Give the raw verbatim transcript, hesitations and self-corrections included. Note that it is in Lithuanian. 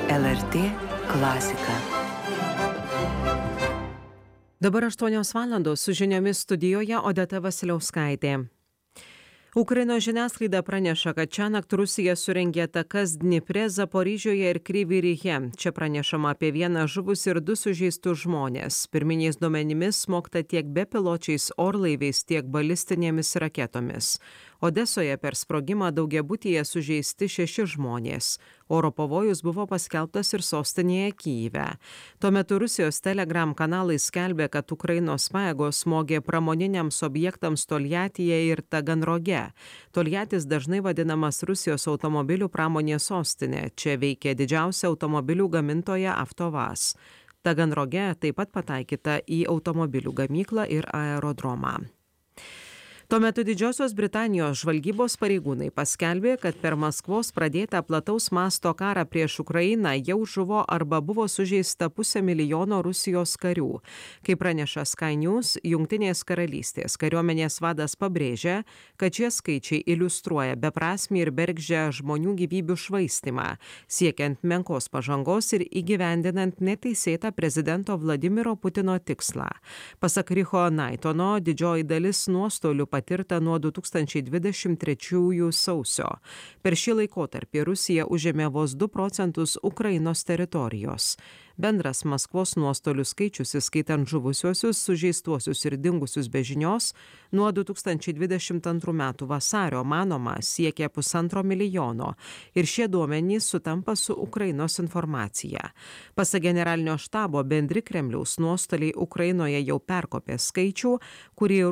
L R T klasika. Dabar aštuonios valandos su žiniomis studijoje Odeta Vasiliauskaitė. Ukrainos žiniasklaida praneša, kad šiąnakt Rusija surengė atakas Dnipre, Zaporižioje ir Kryvyj Rihe. Čia pranešama apie vieną žuvusį ir du sužeistus žmones. Pirminiais duomenimis smogta tiek bepiločiais orlaiviais, tiek balistinėmis raketomis. Odesoje per sprogimą daugiabutyje sužeisti šeši žmonės. Oro pavojus buvo paskelbtas ir sostinėje Kyjive. Tuo metu Rusijos Telegram kanalai skelbė, kad Ukrainos pajėgos smogė pramoniniams objektams Toljatyje ir Taganroge. Toljatis dažnai vadinamas Rusijos automobilių pramonės sostinė. Čia veikia didžiausia automobilių gamintoja Avtovaz. Taganroge taip pat pataikyta į automobilių gamyklą ir aerodromą. Tuo metu Didžiosios Britanijos žvalgybos pareigūnai paskelbė, kad per Maskvos pradėtą plataus masto karą prieš Ukrainą jau žuvo arba buvo sužeista pusė milijono Rusijos karių. Kaip praneša Sky News, Jungtinės karalystės kariuomenės vadas pabrėžia, kad šie skaičiai iliustruoja beprasmį ir bergždžią žmonių gyvybių švaistimą, siekiant menkos pažangos ir įgyvendinant neteisėtą prezidento Vladimiro Putino tikslą. Pasak Richo Naitono, didžioji dalis nuostolių patirta nuo du tūkstančiai dvidešimt trečiųjų sausio. Per šį laikotarpį Rusija užėmė vos du procentus Ukrainos teritorijos. Bendras Maskvos nuostolių skaičius, įskaitant žuvusiuosius, sužeistuosius ir dingusius be žinios, nuo du tūkstančiai dvidešimt antrų metų vasario manoma siekia pusantro milijono ir šie duomenys sutampa su Ukrainos informacija. Pasak generalinio štabo, bendri Kremliaus nuostoliai Ukrainoje jau perkopė skaičių, kurį